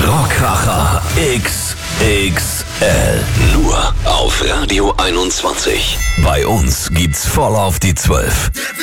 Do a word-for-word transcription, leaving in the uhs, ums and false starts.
Rockkracher X X L. Nur auf Radio einundzwanzig. Bei uns gibt's voll auf die Zwölf.